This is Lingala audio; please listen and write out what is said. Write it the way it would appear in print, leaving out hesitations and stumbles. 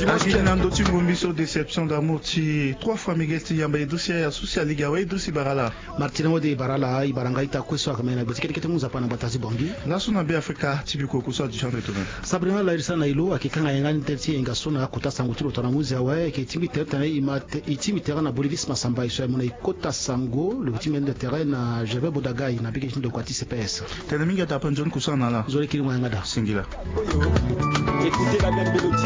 Nando Timombiso, déception d'amour, 3 fois Miguel Tiyamba et Doussia, Soucia Ligawa et Doussi Barala. Martina de Barala, Ibarangaita, Kweso, Kamena, Betiketa Pana Batasi Bongi. La Suna Africa, Tibico, Kusa, du Chambre de Sabrina Larissa Nailo, Akikanga Yangan Terti, Engasona, Kota Sangutu, Tonamuzi, Hawaii, qui Itimi Terrain à Bolivis Massamba, et Soyamona, Kota Sango, le petit de terrain à Jeve Bodaga, il n'a pas de Kwati CPS. Tenemiga Tapan John Kusana, Zoleki Wangada. Singila. Écoutez la même mélodie.